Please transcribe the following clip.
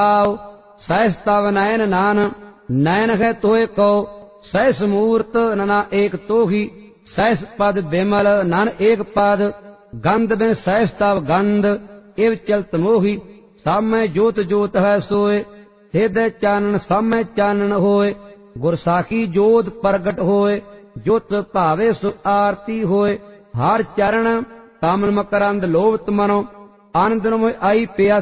ਆਓ ਸਹਿਸ ਤਵ ਨੈਨ ਨਾਨ ਨੈਨ ਹੈ ਤੋਏ ਕੋ ਸਹਿਸ ਮੂਰਤ ਨਨਾ ਏਕ ਤੋਹੀ ਸਹਿਸ ਪਦ ਬਿਮਲ ਨਨ ਏਕ ਪਦ ਗੰਧ ਬਿਨ ਸਹਿਸ ਤਵ ਗੰਧ ਇਵ ਚਲਤ ਮੋਹੀ ਸਾਮੈ ਜੋਤ ਜੋਤ ਹੈ ਸੋਏ ਹਿਰਦੈ ਚਾਨਣ ਸਾਮੈ ਚਾਨਣ ਹੋਏ ਗੁਰ ਸਾਖੀ ਜੋਤ ਪ੍ਰਗਟ ਹੋਏ ਜੋਤ ਭਾਵੇ ਸੁ ਆਰਤੀ ਹੋਏ ਹਰ ਚਰਨ ਕਮਲ ਮਕਰੰਦ ਲੋਭਤ ਮਨੋ ਆਨੰਦ ਨੂੰ ਆਈ ਪਿਆ